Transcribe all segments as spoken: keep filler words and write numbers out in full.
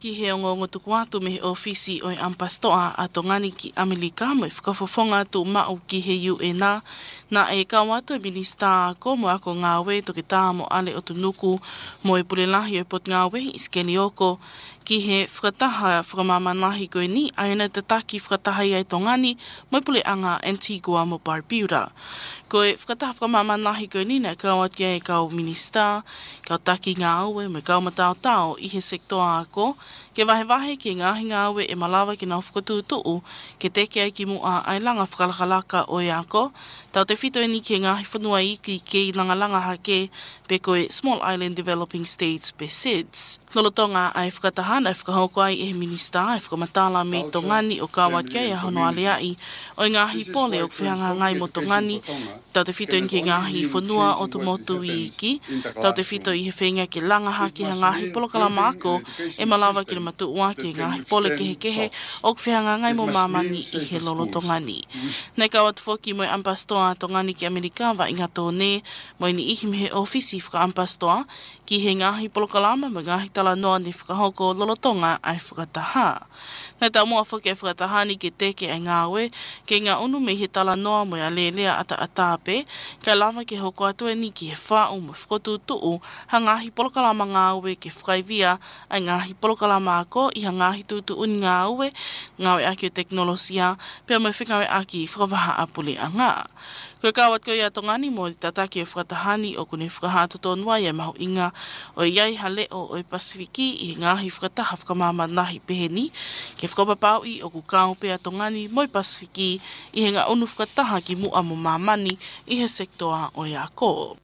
ki he ongo ngotuku atu me he ofisi o i Ampastoa a tongani ki Amerika mo i whakafofonga tu mau ki he U N A na e kau atu e minista ko mo ako ngawe to ki tā mo ale o tunuku mo i pulelahi o i pot ngawe i Skelioko ki he whakataha whakamamanahi koe ni aina te taki whakataha i ai tongani mo i pule anga Antigua mo Barbuda. Koe whakataha whakamamanahi koe ni na kau atu e kau minista, kau taki ngā aue mo i kau matao tau i he sektoa ako ke wahe wahe ki ngahi ngā aue e malawa ki nau whakatuutuu ke teke ai ki mua ai langa whakalakalaka o i ako tau te whito e ni ki ngahi whanua i ki ke i langa langa hake pe koe Small Island Developing States pe S I D S. Lolotonga ai whakataha na whakahoko ai e minista ai whakamatala me tongani o kawat kia i ahono ale ai o ngahi pole o whihanga ngai mo tongani tau te whito e ni ki ngahi whanua o tu motu i iki tau te whito i he whenga ki langa hake ha ngahi polokalama ako e malawa ki matu ua ki ngahi pole kehe kehe o whihanga ngai mo mamani i he lolotongani. Nei kawat whoki mo i Ampastoa tongani ki Amerika wa inga tōne mo i ni ihi me he ofisi whaka Ampastoa ki he ngahi polokalama mo ngahi tala noa ni whakahoko lolotonga ai whakataha. Nei tau mua whake whakatahani ke teke ai ngāwe ke ngā unu me he tala noa mo i alelea ata atape kai lava ke hoko atu e ni ki he whao mo whakotutuu ha ngahi polokalama ngāwe ke whakaivia ai ngahi polokalama ako i ha ngahi tutu uni ngāwe ngāwe aki o teknolosia pia mo whikawe aki whakawaha apule a ngā. Koe kawat koe ia tongani mo i tataki e whakatahani o kune whakahatu tonua ia mahu inga o iai hale o oi Pasifiki i ngahi whakataha whakamama nahi peheni ke whakapapau i o kukau pea tongani mo i Pasifiki i he ngā unu whakataha ki mua mo mamani i he sektoa o iako.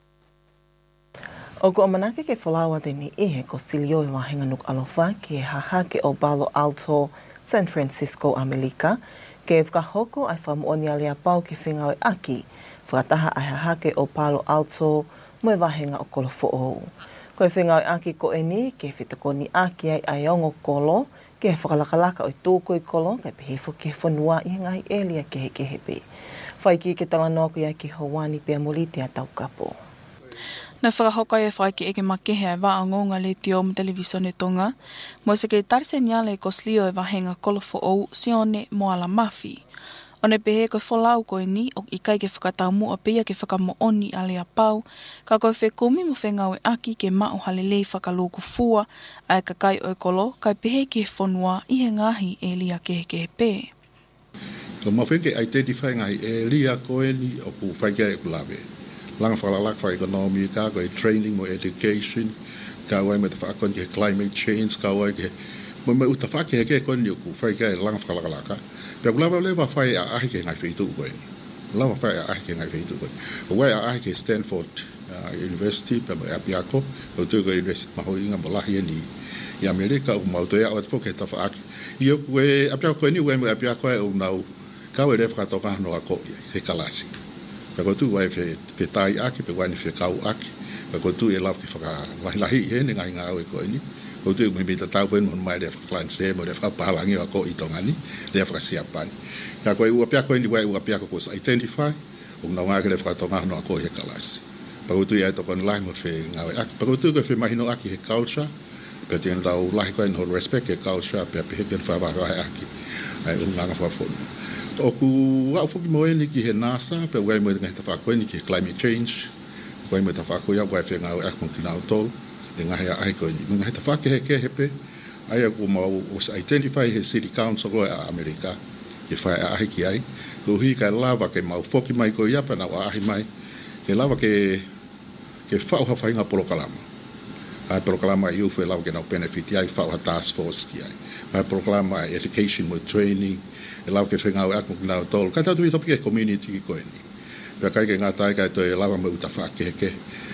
O ko amanake ke whalawa te ni i he ko silio i wahenga nuk alofa ki he hahake o Palo Alto, San Francisco, Amerika, ke whakahoko ai whamuoni alea pau ke whengau e aki, whakataha ai hahake o Palo Alto mo e wahenga o kolo fo'ou. Ko e whengau e aki ko e ni, ke whitako ni aki ai ai ongo kolo, ke he whakalakalaka o i tūko i kolo, ke pehefo ke whanua i ngahi elia ke he kehepe. Whaiki ke talanoa ko ia ki Hawani pia molite a tau kapo. Na whakahokai e whaike eke makehe ai waa ngonga le tio mo televisione tonga, mo se kei tarise niale e koslio e wahenga kolofo ou sione mo ala mafi. O ne pehe koe wholau koe ni o i kai ke whakatau mua pia ke whakamo oni ale a pau, ka koe whekumi mo whengau e aki ke mao halelei whakaloku fua ai ka kai o e kolo, kai pehe ke whanua i he ngahi e lia kehe kehe pe. Ko mawheke identify ngahi e lia koe ni o ku whaike e kulawe. Langa whalalak wha economy ka, ko e training mo education, ka wai me te whaakon ki he climate change, ka wai ke mo me uta whake he ke koe ni o ku whai ke langa whalalaka. Pea kulawa lewa whai a ahi ke ngai whaitu koe ni. Lawa whai a ahi ke ngai whaitu koe ni. O wai a ahi ke Stanford uh, University, pea mo e apiako, o tui ko University maho inga mo lahi ni i Amerika, o mauto ea o te whoke ta whaaki. I o kue apiako koe ni, wai mo e apiako e o nau, ka wai le whakatoka hano a koe he kalasi. Pe ko tu wai fe fe tai aki pe wai ni fe kau aki pe ko tu e laf ki faka lahi lahi he ni ngai ngau e ko ni ko tu me bita tau pen mon mai de klan se mo de fa palangi ko i tongani de fa siapan ka ko u apia ko ni wai u apia ko ko identify o na wa ke de fa tonga no ko he kalas pe ko tu e to kon lahi mo fe ngau aki pe ko tu ko fe mai no aki he culture pe tien da u lahi ko no respect ke culture pe pe ke fa va aki ai u nga fa fo o ku wa foki mo ni ki he NASA pe wai mo ngai ta fa ko ni ki climate change wai mo ta fa ko ya wai fe nga ak mo kina tol e nga ha ai ko ni ngai ta fa ke he ke he pe ai ko mo was identify he city council o America ke fa ai ki ai ko hi ka lava ke mau foki mai ko ya pa na wa ai mai ke lava ke ke fa o ha fa nga polokalama ai polokalama you fe lava ke na benefit ai fa ha task force ki ai ai polokalama education mo training e lau ke whengau e akmo kina o tolu. Kai tatu i topi ke community ki koe ni. Pea kai ke ngā tai kai toi e lawa mo uta whakeke.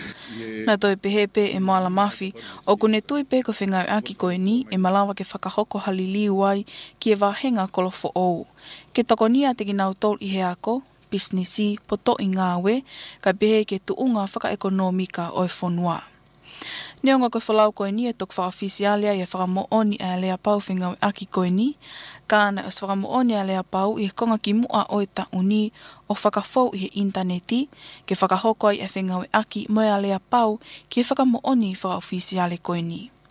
Na toi pehepe e maala mafi, o kune tui pe ko whengau e aki koe ni e malawa ke whakahoko haliliu ai ki e wahenga kolofo ou. Ke toko nia te kinau tolu i he ako, businessi, poto i ngāwe, kai pehe ke tuunga whakaekonomika o e whonua. Neonga koe whalau koe ni e tok whaafisialia i e whakamooni a lea pau whengau e aki koe ni, kāna os whakamooni a lea pau i he konga ki mua o e tauni o whakafou i he interneti, ke whakahoko ai e whengau e aki mo a lea pau ki e whakamooni whakaofisiale koe ni.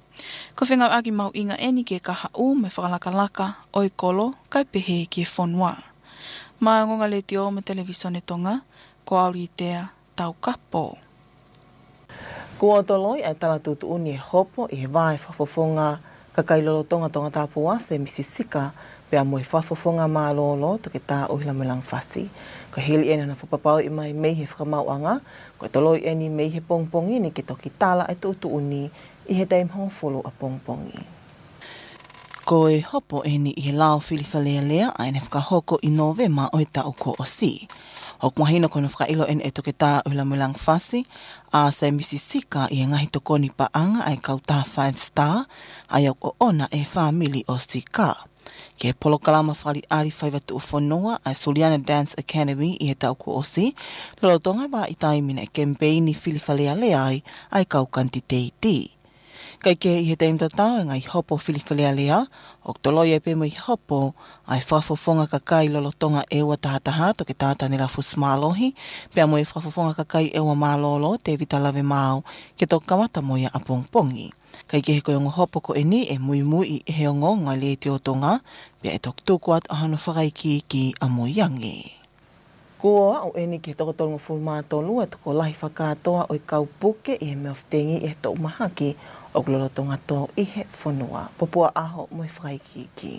Ko whengau aki mau inga eni ke kaha u me whakalakalaka o i kolo kai pehe ke whonua. Maa ngonga le te o me televisione tonga, ko auri tea tau kapo. Kua toloi ai tala tutu uni e hopo i he vai whafofonga kakailolo tonga tonga tāpua se misisika pea mo e whafofonga maa lolo to ke tā uhila me lang fasi. Ko hili ena na whapapau i mai mei he whakamauanga, ko toloi eni mei he pongpongi ni ke toki tala ai tutu uni i he teim hongfolo a pongpongi. Ko e hopo eni i he lao whiliwhalea lea ai ne whakahoko i novema o i tau ko o si. Hok mahina kono whakailo ene e toke tā uhila me lang fasi, a se misisika i e ngahi tokoni paanga ai kauta five star, ai au o ona e whamili o sika. Ke polo kalama whali ari whaiwatu o whanua ai Soliana Dance Academy i he tau ko o si, lolo tonga wā i taimina e kempeini whiliwhalea lea ai ai kau kanti teiti. Kai ke i he teim tatau e ngai hopo whiliwhalea lea, ok toloi e pemo i hopo ai whafofonga kakai lolo tonga ewa tahataha to ke tata ni lafu smalohi, pea mo e whafofonga kakai ewa malolo te vitalave mau ke to kamata moia a pongpongi. Kai ke he koe ongo hopo ko eni e mui mui e he ongo ngai le te o tonga, pea e tok tukuat a hano whakaiki ki a moiangi. Kua o eni ke toko tolungu fulmātolu e toko lahi whakatoa o i kau puke i he meoftengi i he tau mahaki o glolo tonga tō i he whanua. Popua aho mo i whakaiki ki.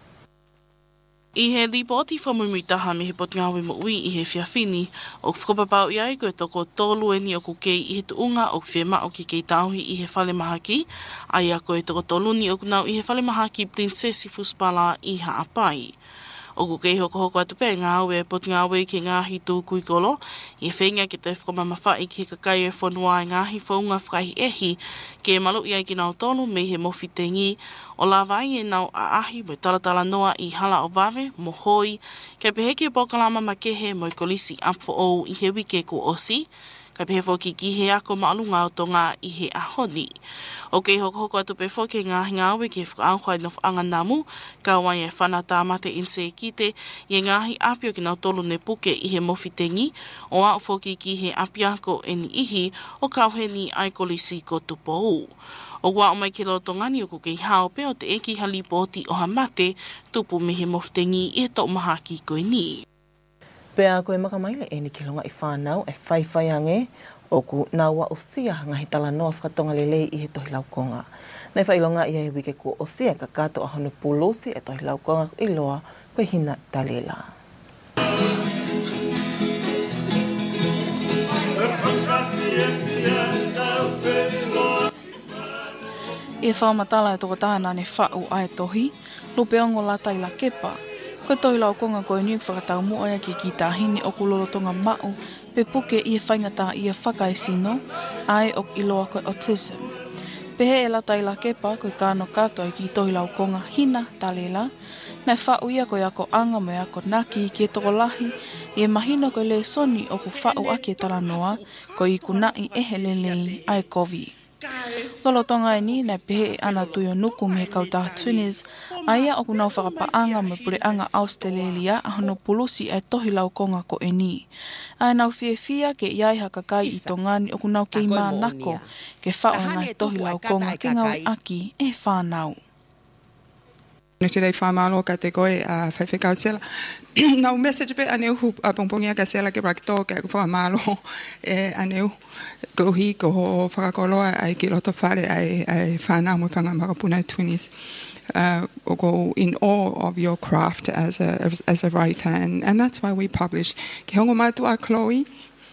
I he ripoti whamumui taha me he potngawe mo ui i he whiawhini, o whakapapau i ai koe toko tolu eni o kukei i he tuunga o kwema o ki kei tauhi i he whale mahaki, ai a koe toko toluni o kunau i he whale mahaki Princesi Fuspala i Haapai. O kukei hoko hoko atu pē ngā aue e potngawe ki ngāhi tū kuikolo, i e whenga ki te whakamamawhai ki he kakai e whanua i ngāhi whaunga whakahi ehi, ke malu i ai ki nau tolu me he mofi tengi, o la vai e nau a ahi mo talatala noa i hala o vave, mo hoi, ke peheke pokalama makehe mo i kolisi apfo ou i he wike ku osi, ka pehe whoki ki he ako maalunga o tonga i he ahoni. O kei hoko hoko atu pe whoke ngā hingawe ke whakaauhai no whaanga namu, ka wai e whanata mate inse kite, i ngāhi apio ki nau tolu ne puke i he mowhitengi, o au whoki ki he apiako e ni ihi, o kauheni ai kolisi ko tupo u. O wā o mai ke lo tongani o kukei hao pe o te eki hali poti o hamate, tupu me he mowhitengi i he tau mahaki koe ni. Pea koe makamaile e ni ki longa i whānau e whaiwhai ange o ku naua o sia ngahi tala noa whakatonga lelei i he tohi laukonga. Nei whailonga i e wike ku o sia ka kato a honu pulusi e tohi laukonga i loa koe hina talela. E whaumatala e toko tāna ne whau ai tohi, lupe ongo la taila kepa. Ko toi lau konga koe niuk whakatau mua ki ki tāhini o kulolotonga mau, pe puke i e whaingata i e whakai sino, ai o iloa koe autism. Pehe e la taila kepa koe kāno katoa ki toi lau konga hina talela, nei whau ia koe ako anga mo ako naki ki e toko lahi, i e mahino koe le soni o ku whau ake talanoa, koe i kunai ehe lelei ai kovi. Kolotonga e ni, nei pehe e ana tuyo nuku me kautaha Twinnies, aia o kunau whakapaanga me pure anga Australia a hono pulusi e tohi lau konga ko e ni. Ai nau fie fia ke iai hakakai i tongani o kunau kei mā nako ke whao ngai tohi lau konga ke ngau aki e whanau. No te rei whamalo ka te koe a uh, whaiwhekau sela. Nau message pe aneu hu a pongpongia ka sela ke rakto ke whamalo e aneu ko hi ko ho whakakoloa ai ki roto whare ai, ai whanau mo whanga makapuna Twinnies. Uh, go in awe of your craft as a as, as a writer, and, and that's why we publish. Ki hongo matua Chloe.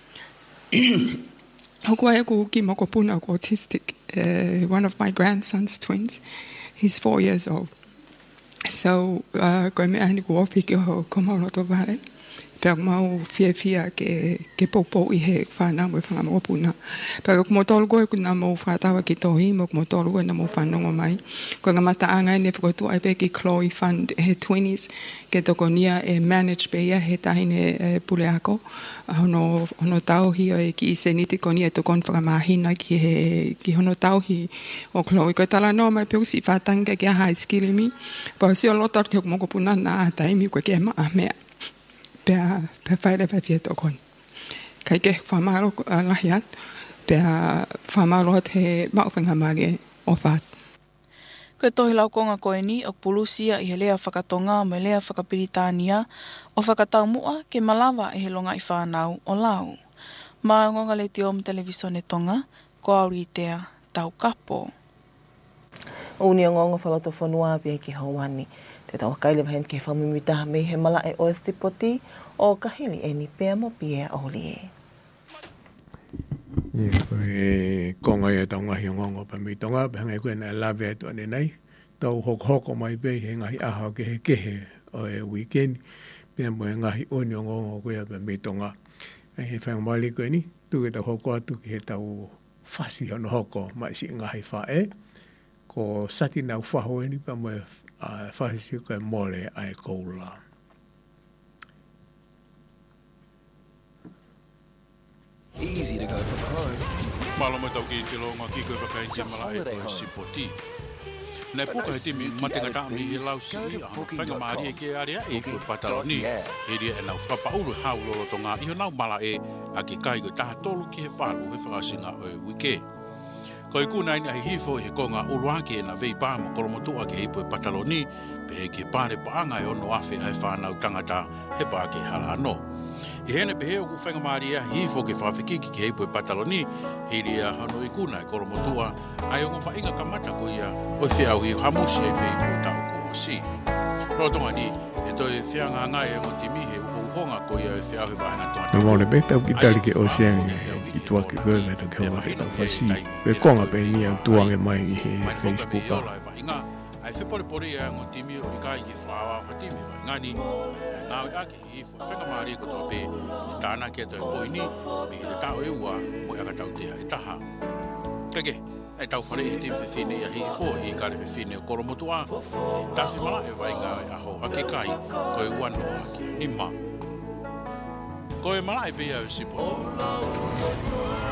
Hoko ai ko ki moko puna ko autistic. Uh, one of my grandson's twins. He's four years old. So, uh, ko me ani ko ofi ki ho komo no to vale. Pea mau fia fia ke ke popo i he whanau mo whanga mo puna. Pea ko mo tolu koe kuna mo whatawa ki tohi, mo mo tolu koe na mo whanongo mai. Ko ngā mata angai ne whakotu ai pe ki Chloe Fund he Twinnies, ke toko nia e manage pe ia he tahine e pule ako. Hono, hono tauhi o e ki i se niti ko nia e tokon whakamahina ki he ki hono tauhi o Chloe. Ko tala no mai peu si whatanga ki a high skill mi. Pea si o lotor ke mo ko puna na taimi koe ke maa mea. Pea pe whaere pe fia tokon. Kai ke whamaro lahiat, pea whamaro te mauwhenga mare o what. Koe tohi lau konga koe ni o pulusia i he lea whakatonga me lea whakapiritania o whakataumua ke malawa e he longa i whanau o lau. Mā ngonga le te om televisione tonga, ko auri tea tau kapo. Uni o ngonga whaloto whanua pia ki hauani. Te tau kaile wahen ke whamimita me he mala e o estipoti o kahili e ni pia mo pia oli e. E konga ia tau ngahi o ngongo pa mi tonga, pe hangai koe na lawe atu ane nei. Tau hoko hoko mai pe he ngahi aha ke he kehe o e weekend. Pia mo e ngahi uni o ngongo koe pa mi tonga. E he whanga mali koe ni, tu ke tau hoko atu ki he tau whasi hono hoko mai si ngahi whae. Ko sati nau whaho e ni pa mo e whahisi koe mole ai koula. Easy to go from home. Malo mai tau ki te longa ki koe whakaintia mala e koe sipoti. Nei puka he timi matinga tāmi he lau si i a whainga maari e ke area e koe pataloni. E ria e nau whapauru hau loro tonga iho nau mala e a ke kai koe taha tolu ki he whalu he whakasinga o e wike. Koe kuna ina he hifo he konga uruaki e na vei pāma kolomotua ke hipo e pataloni pe he ke pāne paanga e ono awhi ai whanau tangata he pā ke hala anō. I hene pehe o ku whenga maria hifo ke whawhikiki ke heipo e pataloni, he ria hano i kuna e koromotua, ai o ngā whainga kamata ko ia o i whiau i hamusi e pei po tau ko o si. Rotonga ni, e toi whianga ngai e ngoti mihe uho uhonga ko ia e whiau he wahanga tonga tau. Mone pe tau ki tali ke oceani i tuake koe me tau ke hoa he tau whasi. Pe konga pe ni au tuange mai i he Facebooka. Ai whipore pore e ngō timi o i kai ki whawa o timi o ngani ngāwe ake i whenga maari ko tō pē i tāna kia tō e poini mi he tāo e ua mo i aka tau tea e taha. Kake, ai tau whare i timi whiwhine i a hei fō i kare whiwhine o koromotua tāwhi mala e vai ngāwe aho ake kai ko e uano ake nima. Ko e mala e pēa o sipo.